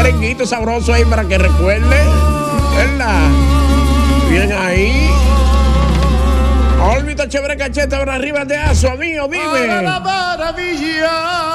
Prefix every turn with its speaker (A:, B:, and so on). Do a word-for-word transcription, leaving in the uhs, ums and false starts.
A: merenguito sabroso ahí para que recuerde, ¿verdad? Bien ahí. Olvito chévere cacheta, ahora arriba de aso, amigo, dime.
B: Para la maravilla.